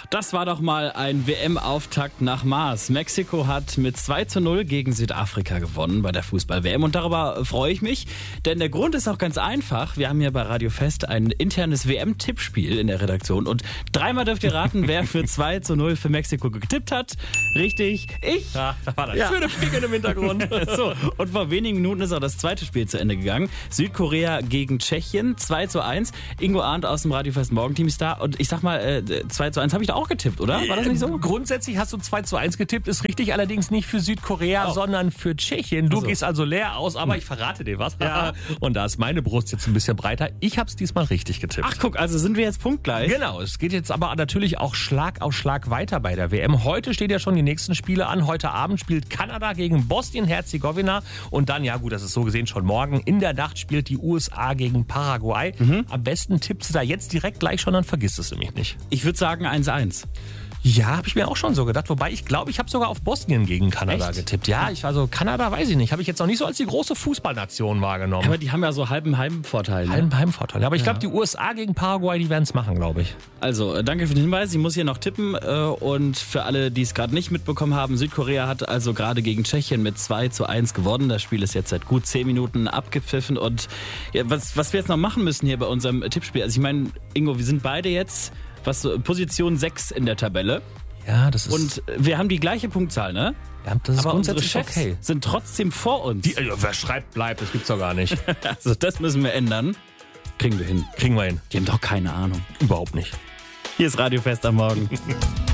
Das war doch mal ein WM-Auftakt nach Maß. Mexiko hat mit 2:0 gegen Südafrika gewonnen bei der Fußball-WM und darüber freue ich mich, denn der Grund ist auch ganz einfach. Wir haben hier bei Radio Fest ein internes WM-Tippspiel in der Redaktion und dreimal dürft ihr raten, wer für 2:0 für Mexiko getippt hat. Richtig, ich. Ja, da war das schöne Spiegel im Hintergrund. So, und vor wenigen Minuten ist auch das zweite Spiel zu Ende gegangen. Südkorea gegen Tschechien, 2:1. Ingo Arndt aus dem Radio Fest Morgenteam ist da und ich sag mal, 2:1 habe ich da auch getippt, oder? War das nicht so? Grundsätzlich hast du 2:1 getippt, ist richtig, allerdings nicht für Südkorea, sondern für Tschechien. Du gehst also leer aus, aber ich verrate dir was. Ja. Und da ist meine Brust jetzt ein bisschen breiter. Ich habe es diesmal richtig getippt. Ach guck, also sind wir jetzt punktgleich. Genau, es geht jetzt aber natürlich auch Schlag auf Schlag weiter bei der WM. Heute stehen ja schon die nächsten Spiele an. Heute Abend spielt Kanada gegen Bosnien-Herzegowina. Und dann, ja gut, das ist so gesehen schon morgen. In der Nacht spielt die USA gegen Paraguay. Am besten tippst du da jetzt direkt gleich schon, dann vergisst es nämlich nicht. Ich würde sagen 1:1. Ja, habe ich mir auch schon so gedacht. Wobei ich glaube, ich habe sogar auf Bosnien gegen Kanada getippt. Ja, also Kanada weiß ich nicht. Habe ich jetzt noch nicht so als die große Fußballnation wahrgenommen. Aber die haben ja so halben Heimvorteil. Ne? Heimvorteil. Aber ich glaube, die USA gegen Paraguay, die werden es machen, glaube ich. Also, danke für den Hinweis. Ich muss hier noch tippen. Und für alle, die es gerade nicht mitbekommen haben, Südkorea hat also gerade gegen Tschechien mit 2:1 gewonnen. Das Spiel ist jetzt seit gut 10 Minuten abgepfiffen. Und ja, was wir jetzt noch machen müssen hier bei unserem Tippspiel. Also ich meine, Ingo, wir sind beide jetzt Position 6 in der Tabelle. Ja, das ist... Und wir haben die gleiche Punktzahl, ne? Ja, das ist aber unsere grundsätzlich Chefs okay. sind trotzdem vor uns. Wer schreibt, bleibt. Das gibt's doch gar nicht. Also das müssen wir ändern. Kriegen wir hin. Kriegen wir hin. Die haben doch keine Ahnung. Überhaupt nicht. Hier ist Radio Fest am Morgen.